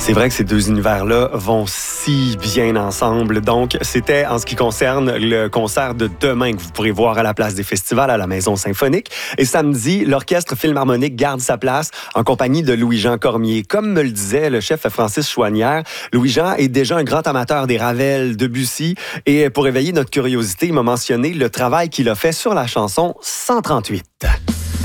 C'est vrai que ces deux univers-là vont si bien ensemble. Donc, c'était en ce qui concerne le concert de demain que vous pourrez voir à la place des festivals à la Maison Symphonique. Et samedi, l'Orchestre Philharmonique garde sa place en compagnie de Louis-Jean Cormier. Comme me le disait le chef Francis Chouanière, Louis-Jean est déjà un grand amateur des Ravel, Debussy. Et pour éveiller notre curiosité, il m'a mentionné le travail qu'il a fait sur la chanson 138.